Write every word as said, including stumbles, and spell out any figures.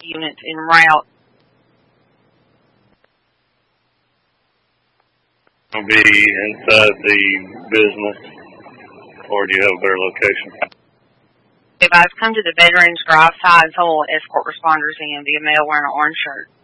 units en route. Will be inside the business, or do you have a better location? If I come to the Veterans Drive side, someone will escort responders in via male wearing an orange shirt.